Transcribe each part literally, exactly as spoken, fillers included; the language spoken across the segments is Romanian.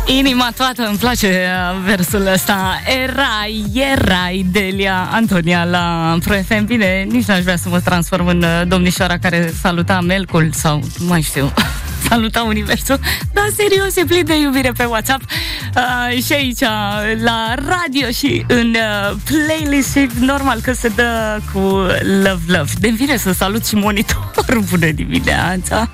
Inima toată, îmi place versul ăsta. Erai, erai Delia Antonia la Pro F M. Bine, nici n-aș vrea să mă transform în domnișoara care saluta Melcul sau, nu mai știu, saluta Universul. Dar serios, e plin de iubire pe WhatsApp uh, și aici la radio și în uh, playlist. Și normal că se dă cu Love Love. De-mi vine să salut și monitorul. Bună dimineața!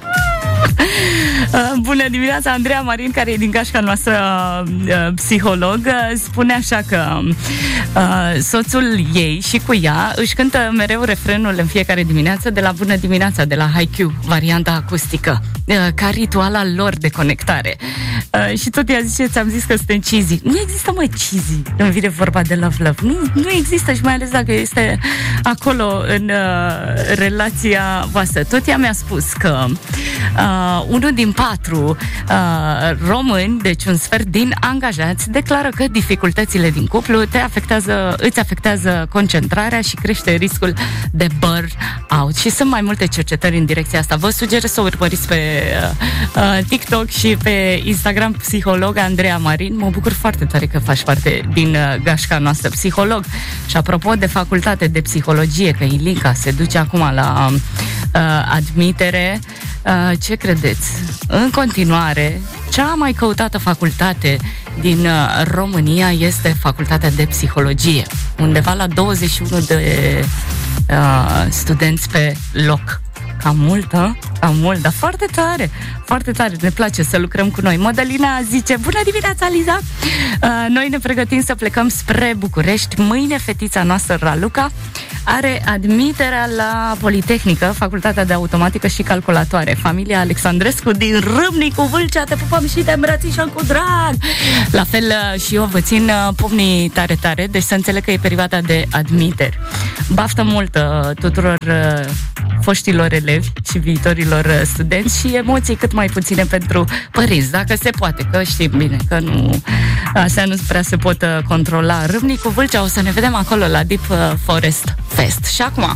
Bună dimineața, Andreea Marin, care e din gașca noastră uh, psiholog, uh, spune așa că uh, soțul ei și cu ea își cântă mereu refrenul în fiecare dimineață de la Bună dimineața, de la Haikyuu, varianta acustică, uh, ca ritual al lor de conectare. Uh, și tot ea zice, ți-am zis că suntem cheesy. Nu există, măi, cheesy când vine vorba de Love Love. Nu, nu există, și mai ales dacă este acolo în uh, relația voastră. Tot ea mi-a spus că uh, unul din patru uh, români, deci un sfert din angajați, declară că dificultățile din cuplu te afectează, îți afectează concentrarea și crește riscul de burn-out. Și sunt mai multe cercetări în direcția asta. Vă sugerez să urmăriți pe uh, TikTok și pe Instagram psiholog Andreea Marin. Mă bucur foarte tare că faci parte din uh, gașca noastră psiholog. Și apropo de facultate de psihologie, că Ilinca se duce acum la uh, admitere, uh, ce credeți? În continuare, cea mai căutată facultate din uh, România este facultatea de psihologie. Undeva la douăzeci și unu de uh, studenți pe loc. Cam multă, cam mult, dar foarte tare, foarte tare, ne place să lucrăm cu noi. Mădălina zice, bună dimineața, Liza! Uh, noi ne pregătim să plecăm spre București. Mâine fetița noastră, Raluca, are admiterea la Politehnică, Facultatea de Automatică și Calculatoare. Familia Alexandrescu din Râmnicu, Vâlcea, te pupăm și te îmbrățișăm cu drag! La fel și eu vă țin pumnii tare, tare, deci să înțeleg că e perioada de admiteri. Baftă multă tuturor foștilor elevi și viitorilor studenți și emoții cât mai puține pentru părinți, dacă se poate, că știm bine că nu, astea nu prea se pot controla. Râmnicu, Vâlcea, o să ne vedem acolo la Deep Forest Fest. Și acum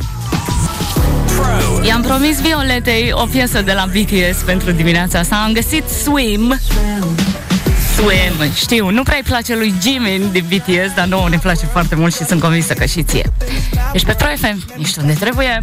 i-am promis Violetei o piesă de la B T S pentru dimineața asta. Am găsit Swim. Swim, știu, nu prea-i place lui Jimin din B T S, dar nouă ne place foarte mult și sunt convinsă că și ție. Ești pe Pro F M, ești unde trebuie.